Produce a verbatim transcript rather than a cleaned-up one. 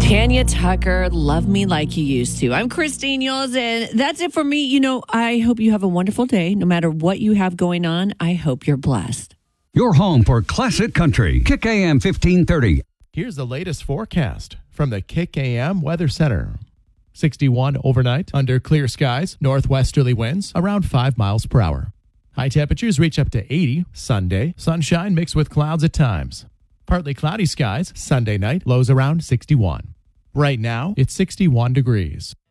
Tanya Tucker, Love Me Like You Used To. I'm Christine Yoles, and that's it for me. You know, I hope you have a wonderful day. No matter what you have going on, I hope you're blessed. Your home for classic country. Kick A M fifteen thirty. Here's the latest forecast from the Kick A M Weather Center. sixty-one overnight under clear skies, northwesterly winds around five miles per hour. High temperatures reach up to eighty Sunday. Sunshine mixed with clouds at times. Partly cloudy skies Sunday night, lows around sixty-one. Right now, it's sixty-one degrees.